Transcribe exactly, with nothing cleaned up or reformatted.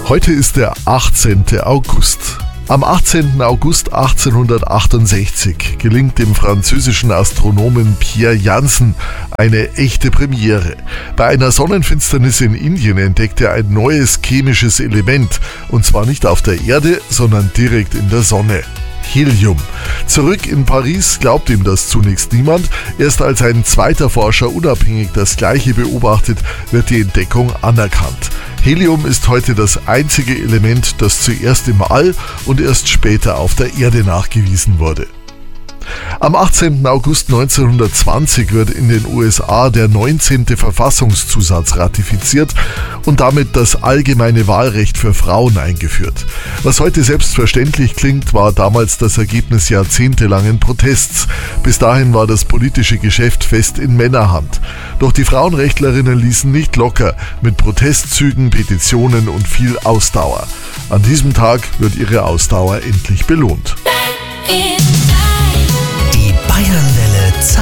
Heute ist der achtzehnte August. Am achtzehnten August achtzehnhundertachtundsechzig gelingt dem französischen Astronomen Pierre Janssen eine echte Premiere. Bei einer Sonnenfinsternis in Indien entdeckt er ein neues chemisches Element, und zwar nicht auf der Erde, sondern direkt in der Sonne. Helium. Zurück in Paris glaubt ihm das zunächst niemand. Erst als ein zweiter Forscher unabhängig das Gleiche beobachtet, wird die Entdeckung anerkannt. Helium ist heute das einzige Element, das zuerst im All und erst später auf der Erde nachgewiesen wurde. Am achtzehnten August neunzehnhundertzwanzig wird in den U S A der neunzehnte Verfassungszusatz ratifiziert und damit das allgemeine Wahlrecht für Frauen eingeführt. Was heute selbstverständlich klingt, war damals das Ergebnis jahrzehntelangen Protests. Bis dahin war das politische Geschäft fest in Männerhand. Doch die Frauenrechtlerinnen ließen nicht locker, mit Protestzügen, Petitionen und viel Ausdauer. An diesem Tag wird ihre Ausdauer endlich belohnt.